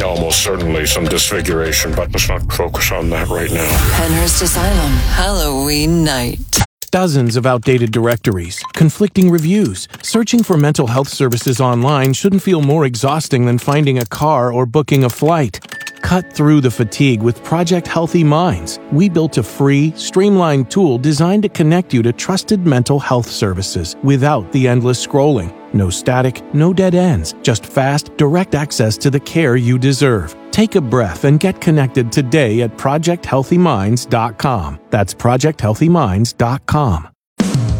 Almost certainly some disfiguration, but let's not focus on that right now. Penhurst Asylum, Halloween night. Dozens of outdated directories, conflicting reviews. Searching for mental health services online shouldn't feel more exhausting than finding a car or booking a flight. Cut through the fatigue with Project Healthy Minds. We built a free, streamlined tool designed to connect you to trusted mental health services without the endless scrolling. No static, no dead ends, just fast, direct access to the care you deserve. Take a breath and get connected today at ProjectHealthyMinds.com. That's ProjectHealthyMinds.com.